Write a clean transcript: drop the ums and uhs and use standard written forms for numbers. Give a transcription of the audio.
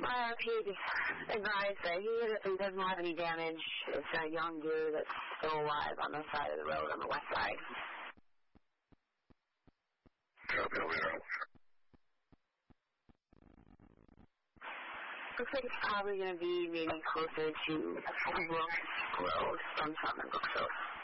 He advised that he doesn't have any damage. It's a young deer that's still alive on the side of the road on the west side. Copy, over there. Looks like it's probably going to be maybe closer to Brooks Grove from Southern Brooks Grove.